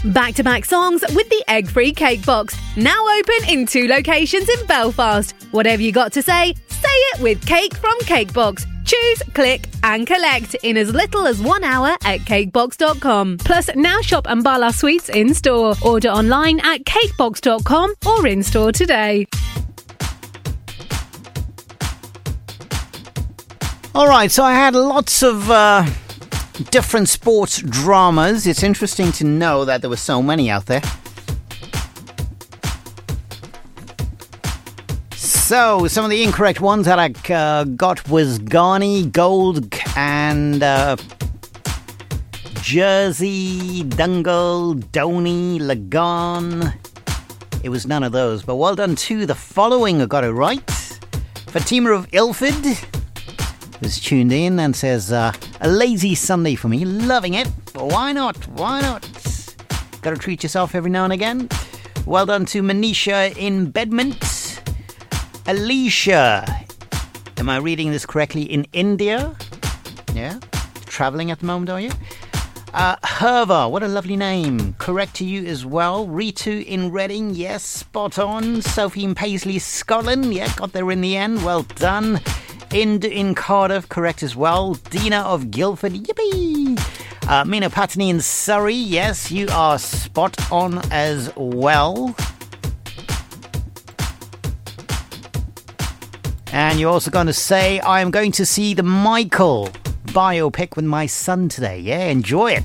Back-to-back songs with the egg-free cake box. Now open in 2 locations in Belfast. Whatever you got to say it with Cake from Cakebox. Choose, click and collect in as little as 1 hour at cakebox.com. Plus, now shop Ambala Sweets in-store. Order online at cakebox.com or in-store today. All right, so I had lots of different sports dramas. It's interesting to know that there were so many out there. So, some of the incorrect ones that I got was Ghani, Gold, and Jersey, Dungle, Donny, Lagan. It was none of those, but well done to the following. I got it right. Fatima of Ilford was tuned in and says, a lazy Sunday for me. Loving it, but why not? Why not? Gotta treat yourself every now and again. Well done to Manisha in Bedmont. Alicia, am I reading this correctly, in India? Yeah, travelling at the moment, are you? Herva, what a lovely name. Correct to you as well. Ritu in Reading, yes, spot on. Sophie in Paisley, Scotland, yeah, got there in the end, well done. Ind in Cardiff, correct as well. Dina of Guildford, yippee. Mina Patney in Surrey, yes, you are spot on as well. And you're also going to say, I'm going to see the Michael biopic with my son today. Yeah, enjoy it.